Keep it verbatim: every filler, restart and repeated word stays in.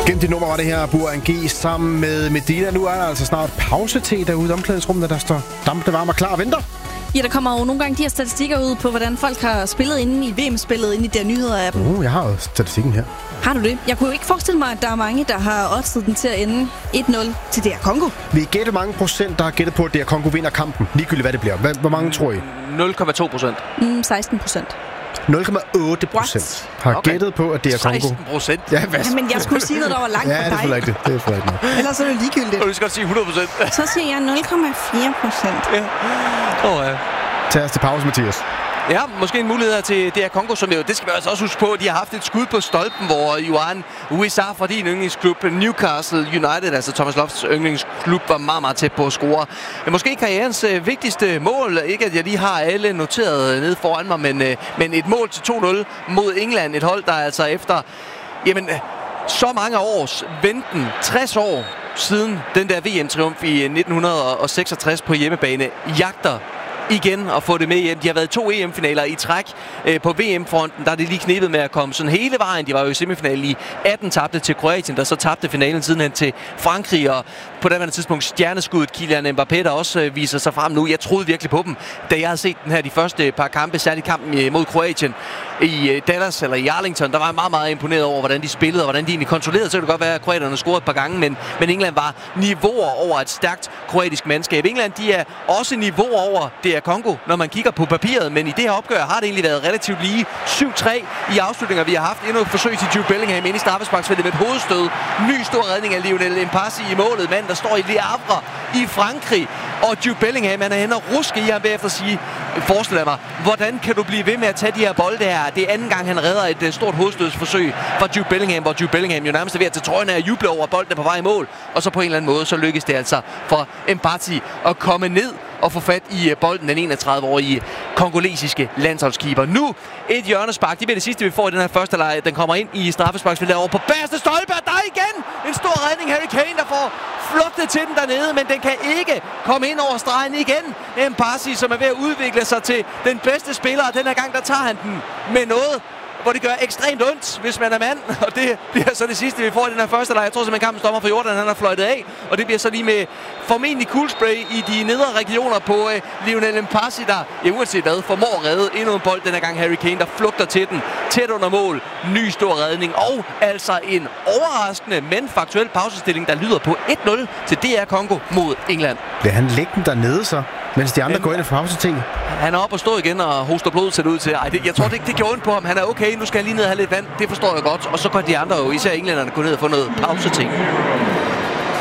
Gennem dit nummer var det her Burhan G sammen med Medina. Nu er der altså snart pause-te derude i omklædningsrummet, der står dampende varme og klar og venter. Ja, der kommer jo nogle gange de her statistikker ud på, hvordan folk har spillet inde i V M-spillet, inde i der nyheder af dem. Uh, jeg har jo statistikken her. Har du det? Jeg kunne jo ikke forestille mig, at der er mange, der har oddset den til at ende et nul til D R Congo. Vi gætter mange procent, der har gættet på, at D R Congo vinder kampen. Ligegyldigt hvad det bliver. Hvor mange tror I? nul komma to procent. Mm, seksten procent. nul komma otte procent har okay. gættet på, at D R Congo... seksten procent? Ja, hvad? Ja, men jeg skulle sige noget, der var langt ja, fra dig. det er for rigtigt. Det er for rigtigt. Ellers er det ligegyldigt. Og du skal godt sige hundrede procent. Så siger jeg nul komma fire procent. Ja. Oh, ja. Tag os til pause, Mathias. Ja, måske en mulighed til D R Congo, som jo, det skal vi altså også huske på, de har haft et skud på stolpen, hvor Yohan Wissam fra din yndlingsklub Newcastle United, altså Thomas Lofts yndlingsklub, var meget, meget tæt på at score. Men måske karrierens øh, vigtigste mål, ikke at jeg lige har alle noteret nede foran mig, men, øh, men et mål til to nul mod England, et hold, der altså efter, jamen, så mange års venten, tres år siden den der V M-triumf i nitten seksogtres på hjemmebane, jagter igen og få det med hjem. De har været to E M-finaler i træk øh, på V M-fronten. Der er det lige knebet med at komme sådan hele vejen. De var jo i semifinalen i atten, tabte til Kroatien, der så tabte finalen sidenhen til Frankrig. Og på det tidspunkt stjerneskuddet Kylian Mbappé, der også øh, viser sig frem nu. Jeg troede virkelig på dem, da jeg havde set den her de første par kampe, særligt kampen øh, mod Kroatien i øh, Dallas eller i Arlington. Der var jeg meget, meget imponeret over, hvordan de spillede og hvordan de egentlig kontrollerede. Så kan det godt være, at kroaterne scorede et par gange, men, men England var niveauer over et stærkt kroatisk mandskab. England, de er også niveauer over D R Congo, når man kigger på papiret, men i det her opgør har det egentlig været relativt lige. syv tre i afslutninger. Vi har haft endnu et forsøg til Jude Bellingham ind i straffesparksfeltet med et hovedstød. Ny stor redning af Lionel Mpassi i målet. Mand, der står i Le Havre i Frankrig. Og Jude Bellingham, han er henne og ruske i ham bagefter at sige, forestil mig, hvordan kan du blive ved med at tage de her bolde her? Det er anden gang, han redder et stort hovedstødsforsøg fra Jude Bellingham, hvor Jude Bellingham jo nærmest er ved at tage trøjen af og juble over, bolden er på vej i mål. Og så på en eller anden måde, så lykkes det altså for Mpassi at komme ned og få fat i bolden, den enogtredive-årige kongolesiske landsholdskeeper. Nu et hjørnespark. Det bliver det sidste, vi får i den her første leg. Den kommer ind i straffesparksfeltet over på bagerste stolpe. Der er igen en stor redning. Harry Kane, der får flugtet til den dernede, men den kan ikke komme ind over stregen igen. Mpassi, som er ved at udvikle sig til den bedste spiller, og den her gang, der tager han den med noget, hvor det gør ekstremt ondt, hvis man er mand. Og det bliver så det sidste, vi får i den her første leg. Jeg tror simpelthen, kampen stopper for Jordan, han har fløjtet af. Og det bliver så lige med formentlig coolspray i de nedre regioner på uh, Lionel Mpassi, der, ja, uanset hvad, formår at redde endnu en bold. Den her gang Harry Kane, der flugter til den. Tæt under mål. Ny stor redning. Og altså en overraskende, men faktuel pausestilling, der lyder på et nul til D R Congo mod England. Bliver han liggende dernede så, mens de andre Han- går ind i pause-ting? Han er oppe og stå igen og hoster blod, ser det ud til. Ej, det, jeg tror det, det gjorde ondt på ham. Han er okay, nu skal han lige ned og have lidt vand. Det forstår jeg godt. Og så går de andre jo, især englænderne, gå ned og få noget pause-ting.